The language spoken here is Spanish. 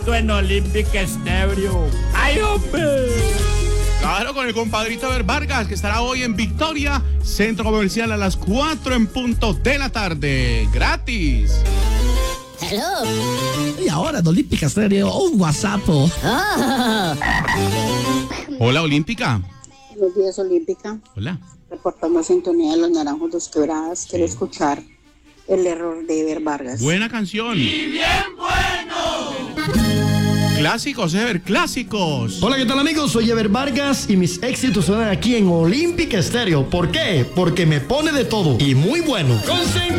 En Olympic Stereo. ¡Ay, hombre! Claro, con el compadrito Ever Vargas, que estará hoy en Victoria, Centro Comercial, a las 4 en punto de la tarde. ¡Gratis! Hello. Y ahora en Olímpica Stereo, un WhatsApp. Hola, Olímpica. Buenos días, Olímpica. Hola. Reportando sintonía de los Naranjos Dos Quebradas. Quiero escuchar El Error de Ever Vargas. Buena canción. ¡Y bien bueno! Clásicos, Ever, clásicos. Hola, ¿qué tal, amigos? Soy Ever Vargas y mis éxitos suenan aquí en Olímpica Stereo. ¿Por qué? Porque me pone de todo y muy bueno.